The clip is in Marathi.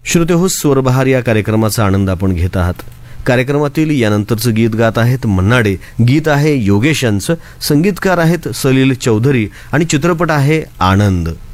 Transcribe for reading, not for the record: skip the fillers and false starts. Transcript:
श्रोतेहो, स्वरबहार या कार्यक्रमाचा आनंद आपण घेत आहात. कार्यक्रमातील यानंतरचं गीत गात आहेत मन्नाडे. गीत आहे योगेश यांचं, संगीतकार आहेत सलील चौधरी आणि चित्रपट आहे आनंद.